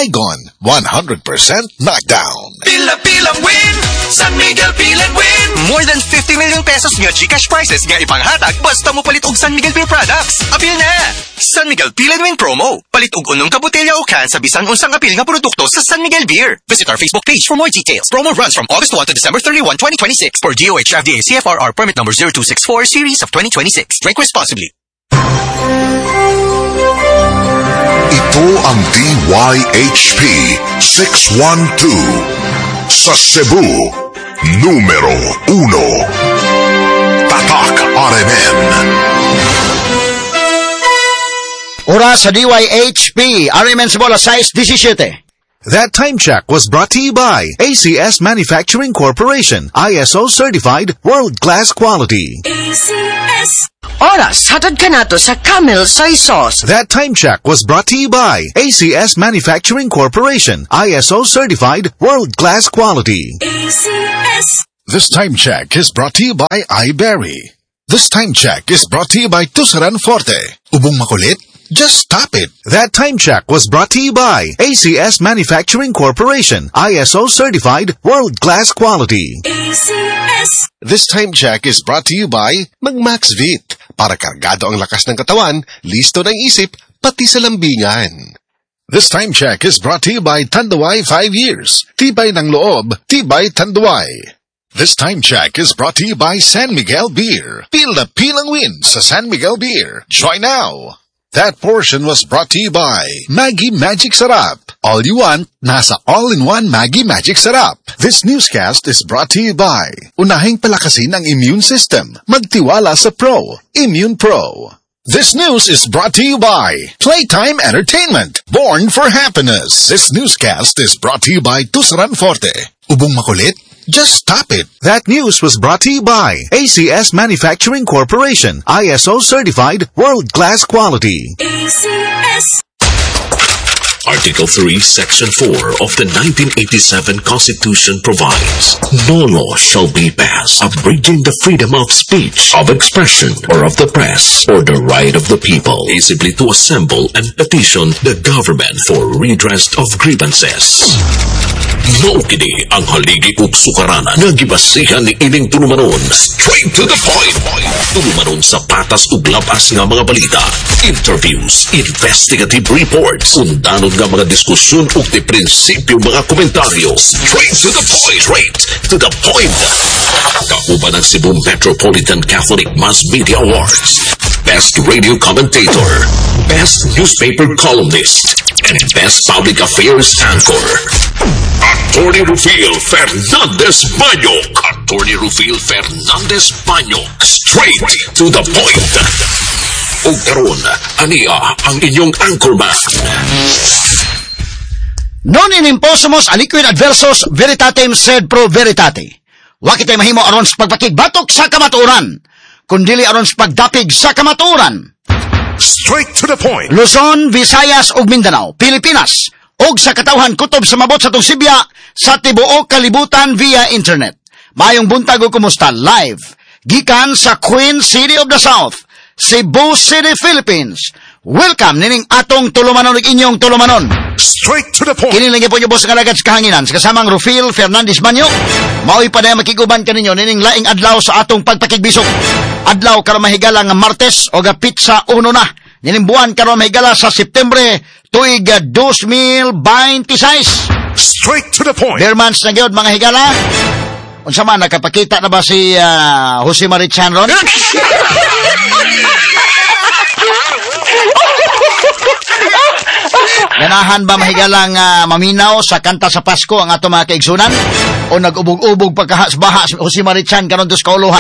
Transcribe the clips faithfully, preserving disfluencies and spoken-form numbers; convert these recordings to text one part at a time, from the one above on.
Saigon, one hundred percent knockdown. Pila-pilang win! San Miguel Pil and Win! More than fifty million pesos nga GCash prizes nga ipanghatag basta mo palit og San Miguel Beer products. Apil na! San Miguel Pil and Win promo. Palit og unong kabotelya o can sa bisan unsang apil nga produkto sa San Miguel Beer. Visit our Facebook page for more details. Promo runs from August first to December thirty-first, twenty twenty-six for D O H F D A C F R R permit number zero two six four series of twenty twenty-six. Drink responsibly. Ito ang D Y H P six one two sa Cebu, numero uno. Tatak R M N. Oras sa D Y H P, R M N Cebu, alas sais diecisiete. That time check was brought to you by A C S Manufacturing Corporation, I S O certified, world-class quality. A C S. Oras, hatad ka nato sa Camel Soy Sauce. That time check was brought to you by A C S Manufacturing Corporation, I S O certified, world-class quality. A C S. This time check is brought to you by iBerry. This time check is brought to you by Tusaran Forte. Ubong makulit? Just stop it. That time check was brought to you by A C S Manufacturing Corporation, I S O certified, world-class quality. A C S. This time check is brought to you by Mag-Maxvit. Para kargado ang lakas ng katawan, listo ng isip, pati sa lambingan. This time check is brought to you by Tanduay five years. Tibay ng loob, tibay Tanduay. This time check is brought to you by San Miguel Beer. Pil na pilang win sa San Miguel Beer. Join now! That portion was brought to you by Maggie Magic Sarap. All you want, nasa all-in-one Maggie Magic Sarap. This newscast is brought to you by Unahing palakasin ang immune system. Magtiwala sa Pro. Immune Pro. This news is brought to you by Playtime Entertainment. Born for happiness. This newscast is brought to you by Tusaran Forte. Ubong makulit? Just stop it. That news was brought to you by A C S Manufacturing Corporation, I S O certified, world-class quality. A C S. Article three, Section four of the nineteen eighty-seven Constitution provides, no law shall be passed abridging the freedom of speech, of expression, or of the press, or the right of the people peaceably to assemble and petition the government for redress of grievances. Maukini ang haligi ug sukaranan nga gibasihan ni ining tulumanon. Straight to the point. Tulumanon sa patas ug labas nga mga balita, interviews, investigative reports, undanon nga mga diskusyon ug di prinsipyo mga komentaryo. Straight to the point. Straight to the point. Kauban ang Cebu Metropolitan Catholic Mass Media Awards. Best Radio Commentator, Best Newspaper Columnist, and Best Public Affairs Anchor. Attorney Rufil Fernandez Banyok. Attorney Rufil Fernandez Banyok. Straight to the point. O karon, aniya ang inyong anchorman. Non inimposumos aliquid adversus veritatem sed pro veritate. Wa kitay mahimo aron sa pagpakigbatok sa kamatuoran, kundili aron sa pagdapig sa kamatuoran. Straight to the point. Luzon, Visayas ug Mindanao, Pilipinas, ug sa katawhan kutob sa mabot sa tong Sibya sa tibuok kalibutan via internet. Mayong buntag ug kumusta live gikan sa Queen City of the South, Cebu City, Philippines. Welcome nining atong tulumanon ug inyong tulumanon. Straight to the point. Kini lang po niyo boss nga lagad sa kahanginan sa kasamang Rufil Fernandez Banyok. Mao'y pa na makiguban kaninyo nining laing adlaw sa atong pagpakigbisok. Adlaw karon mahigala nga Martes o gapit sa uno na. Nining buwan karon mahigala sa Septembre tuig two thousand twenty-six. Straight to the point. Bermans na gyud mga higala. Unsa man nakapakita na ba si uh, Jose Marichan ron? Ganahan ba mahigalang uh, maminaw sa kanta sa Pasko ang ato mga kaigsunan? O nag-ubog-ubog pagkahas-baha si Marichan karon dos kauluhan?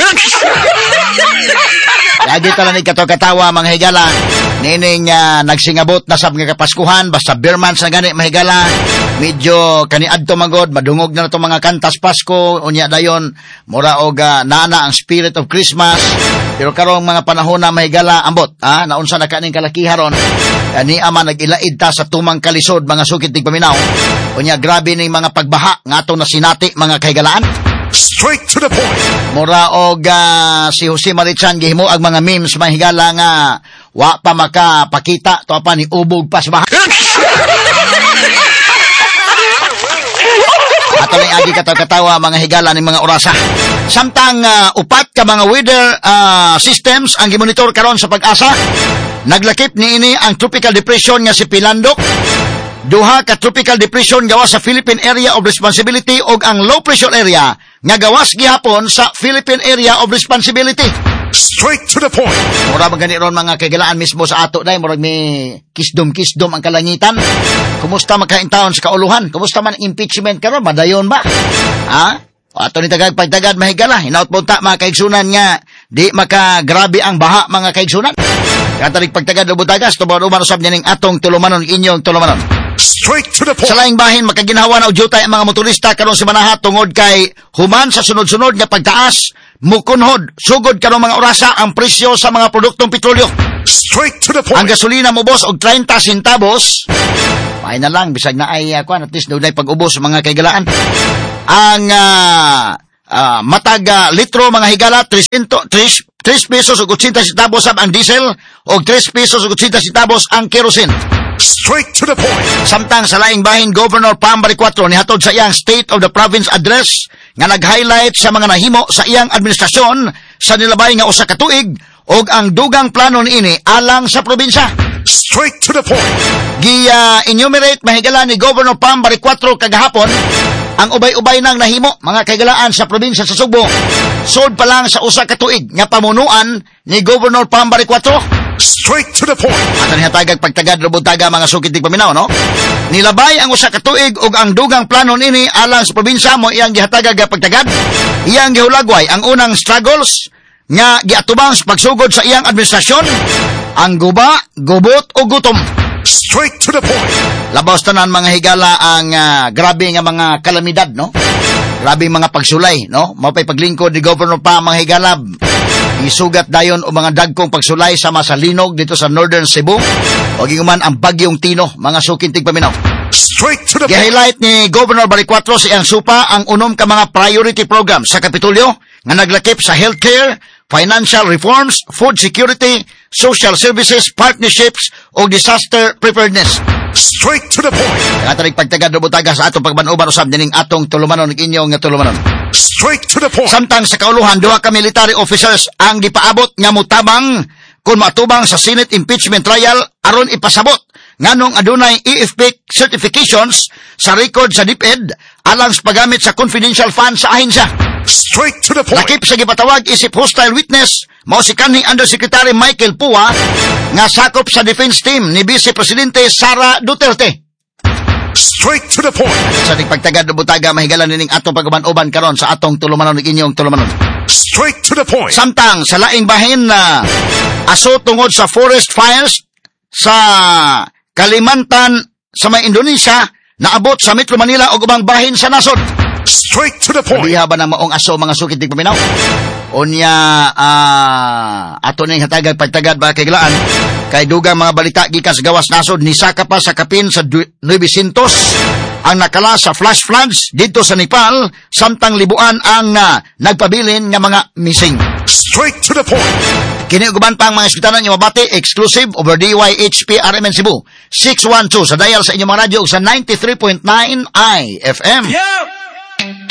Lagi tala ni katawa mga higala. Nining uh, nagsingabot na sab nga kapaskuhan, basta Bermans na gani mahigala. Medyo kaniadto magod, madungog na nato mga kantas Pasko, unya dayon mura og uh, naana ang spirit of Christmas. Pero karong mga panahon na mahigala ambot, ha, naunsa na kaning kalakiharon. Ani ama nagilaid ta sa tumang kalisod mga sukit tig paminaw. Unya grabe ning mga pagbaha nga ato na sinati mga kahigalaan. Straight to the point. Mura og uh, si Jose Marichan gihimo ang mga memes mahigala nga wa pa makapakita to pa ni ubog pas baha. Ato lang agi katawa-katawa mga higala ng mga orasa. Samtang uh, upat ka mga weather uh, systems ang gimonitor karon sa Pag-asa. Naglakip ni ini ang tropical depression nga si Pilandok. Duha ka tropical depression gawas sa Philippine Area of Responsibility ug ang low pressure area nga gawas gihapon sa Philippine Area of Responsibility. Straight to the point. Mura magani ron mga kagalaan mismo sa ato day, murag may kisdom-kisdom ang kalangitan. Kumusta magkaintaon sa kauluhan? Kumusta man impeachment karon? Madayon ba? Ha? Ato ni tagag pagtagad mahigala, hinaut punta mga kaigsunan nga di makagrabe ang baha mga kaigsunan. Katalig pagtagad do butagas tubaw umano sab ning atong tulumanon inyong tulumanon. Straight to the point. Sa laing bahin makaginawa na og jutay ang mga motorista karon sa Manaha tungod kay human sa sunod-sunod nga pagtaas, mukunhod sugod karong mga orasa ang presyo sa mga produktong petrolyo. Straight to the point. Ang gasolina mubos og thirty centavos. May na lang bisag na ay uh, kuan at least dunay pag-ubos mga kaigalaan. Ang uh, uh, matag uh, litro mga higala three pesos ug eighty centavos ang diesel ug three pesos ug eighty centavos ang kerosene. Straight to the point. Samtang sa laing bahin, Governor Pam Baricuatro nihatod sa iyang State of the Province Address nga nag-highlight sa mga nahimo sa iyang administrasyon sa nilabay nga usa ka tuig og ang dugang plano niini alang sa probinsya. Straight to the point. Gi-enumerate uh, mahigala ni Governor Pam Baricuatro kagahapon ang ubay-ubay nang nahimo mga kagalaan sa probinsya sa Sugbo. Sod pa lang sa usa ka tuig nga pamunuan ni Governor Pam Baricuatro. Straight to the point. Ato niya tagag pagtagad lubog-taga mga sukitig paminaw, no? Nilabay ang usa ka tuig ug ang dugang plano nini alang sa probinsya mo iyang gihatagag pagtagad. Iyang gihulagway ang unang struggles nga giatubang sa pagsugod sa iyang administrasyon, ang guba, gubot o gutom. Straight to the point. Labaw tanan mga higala ang uh, grabe nga mga kalamidad, no? Grabe mga pagsulay, no? Mapay paglingkod ni Governor pa mga higala. Isugat dayon o mga dagkong pagsulay sa Masalinog dito sa Northern Cebu. O giguman ang bagyong Tino, mga sukintig paminaw. Straight to the point. Gi-highlight ni Governor Baricuatro sa iyang supa ang unom ka mga priority program sa Kapitolyo nga naglakip sa healthcare, financial reforms, food security, social services, partnerships o disaster preparedness. Straight to the point. Katalig pagtagad do butaga sa atong pagbanuban usab dining atong tulumanon ug inyong nga tulumanon. Straight to the point. Samtang sa kauluhan duha ka military officers ang gipaabot nga mutabang kung matubang sa Senate impeachment trial aron ipasabot nganong adunay E F P certifications sa record sa DepEd alang sa paggamit sa confidential funds sa ahensya. Straight to the point. Lakip sa gipatawag isip hostile witness mao si kanhi Undersecretary Michael Pua nga sakop sa defense team ni Vice Presidente Sara Duterte. Straight to the point. Sa tigpagtagad do butaga mahigalan nining atong pagbanuban karon sa atong tulumanon ug inyong tulumanon. Straight to the point. Samtang sa laing bahin na aso tungod sa forest fires sa Kalimantan sa may Indonesia naabot sa Metro Manila ug ubang bahin sa nasod. Straight to the point. Sabiha ba ng maong aso mga sukitig paminaw? Unya uh, ato ning hatagag pagtagad ba kay glaan kay dugang mga balita gikan sa gawas nasod ni saka pa sa kapin sa nine hundred ang nakala sa flash floods dito sa Nepal samtang libuan ang uh, nagpabilin nga mga missing. Straight to the point. Kini uban pang mga ispitanan nga mabati exclusive over D Y H P R M N Cebu six one two sa dial sa inyong mga radyo sa ninety-three point nine I F M. Yeah!